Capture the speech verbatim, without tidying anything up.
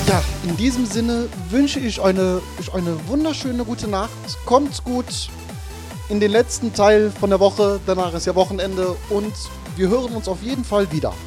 Ja, in diesem Sinne wünsche ich eine, ich eine wunderschöne gute Nacht. Kommt gut in den letzten Teil von der Woche. Danach ist ja Wochenende und wir hören uns auf jeden Fall wieder.